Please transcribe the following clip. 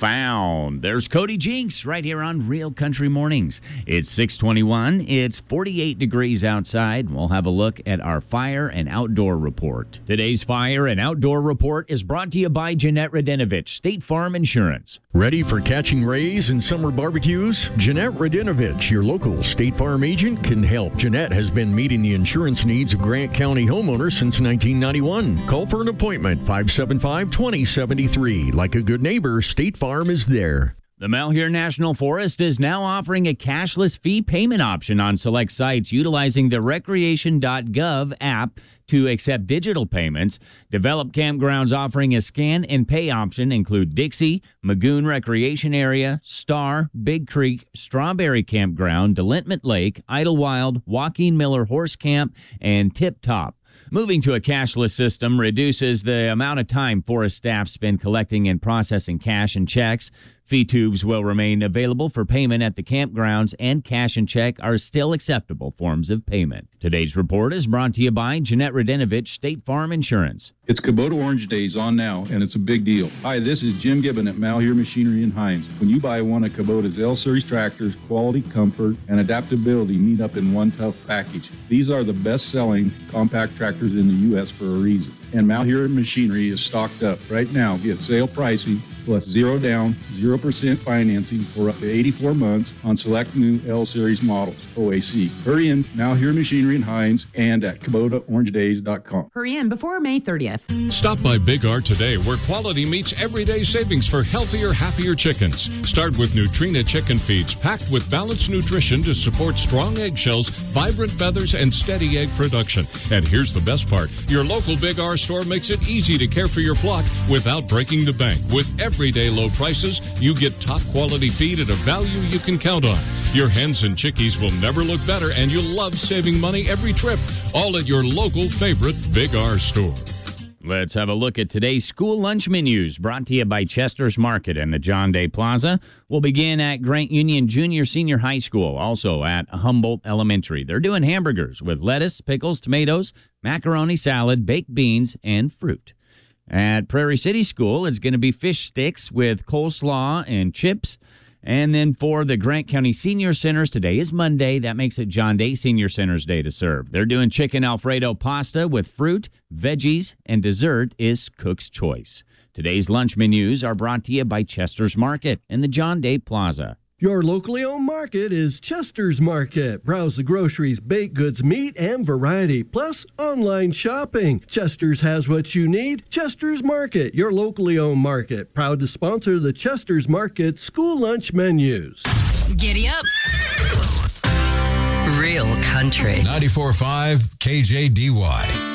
found. There's Cody Jinks right here on Real Country Mornings. It's 6:21. It's 48 degrees outside. We'll have a look at our fire and outdoor report. Today's fire and outdoor report is brought to you by Jeanette Radinovich, State Farm Insurance. Ready for catching rays and summer barbecues? Jeanette Radinovich, your local State Farm agent, can help. Jeanette has been meeting the insurance needs of Grant County homeowners since 1991. Call for an appointment, 575-2073. Like a good neighbor, State Farm is there. The Malheur National Forest is now offering a cashless fee payment option on select sites utilizing the recreation.gov app to accept digital payments. Developed campgrounds offering a scan and pay option include Dixie, Magoon Recreation Area, Star, Big Creek, Strawberry Campground, Delintment Lake, Idlewild, Joaquin Miller Horse Camp, and Tip Top. Moving to a cashless system reduces the amount of time forest staff spend collecting and processing cash and checks. Fee tubes will remain available for payment at the campgrounds, and cash and check are still acceptable forms of payment. Today's report is brought to you by Jeanette Radinovich, State Farm Insurance. It's Kubota Orange Days on now, and it's a big deal. Hi, this is Jim Gibbon at Malheur Machinery in Hines. When you buy one of Kubota's L-Series tractors, quality, comfort, and adaptability meet up in one tough package. These are the best-selling compact tractors in the U.S. for a reason. And Malheur Machinery is stocked up. Right now, get sale pricing plus 0 down, 0% financing for up to 84 months on select new L-Series models, OAC. Hurry in, Malheur Machinery in Hines, and at KubotaOrangeDays.com. Hurry in before May 30th. Stop by Big R today, where quality meets everyday savings for healthier, happier chickens. Start with Nutrina chicken feeds, packed with balanced nutrition to support strong eggshells, vibrant feathers, and steady egg production. And here's the best part. Your local Big R store makes it easy to care for your flock without breaking the bank. With everyday low prices, you get top quality feed at a value you can count on. Your hens and chickies will never look better, and you'll love saving money every trip. All at your local favorite Big R store. Let's have a look at today's school lunch menus, brought to you by Chester's Market and the John Day Plaza. We'll begin at Grant Union Junior Senior High School, also at Humboldt Elementary. They're doing hamburgers with lettuce, pickles, tomatoes, macaroni salad, baked beans, and fruit. At Prairie City School, it's going to be fish sticks with coleslaw and chips. And then for the Grant County Senior Centers, today is Monday. That makes it John Day Senior Centers Day to serve. They're doing chicken Alfredo pasta with fruit, veggies, and dessert is Cook's Choice. Today's lunch menus are brought to you by Chester's Market and the John Day Plaza. Your locally owned market is Chester's Market. Browse the groceries, baked goods, meat, and variety, plus online shopping. Chester's has what you need. Chester's Market, your locally owned market. Proud to sponsor the Chester's Market school lunch menus. Giddy up. Real Country. 94.5 KJDY.